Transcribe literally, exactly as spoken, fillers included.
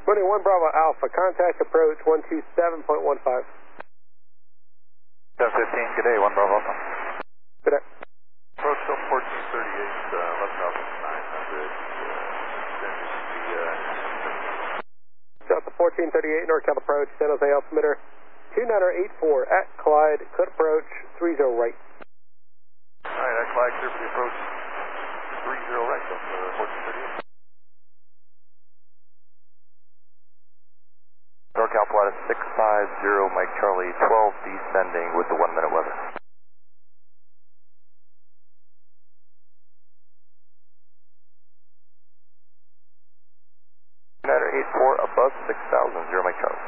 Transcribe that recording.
twenty-one Bravo Alpha, contact approach one two seven point one five. ten fifteen, good day, one Bravo Alpha. Good day. Approach till fourteen thirty-eight, uh, eleven thousand nine hundred. Uh, Delta fourteen thirty-eight, NorCal approach, San Jose altimeter two nine eight four at Clyde, could approach three zero right. Alright, at Clyde, clear for the approach three zero right, Delta fourteen thirty-eight. NorCal flight six five zero, Mike Charlie, twelve descending with the one minute weather. nine eight four above six thousand, zero Mike Charlie.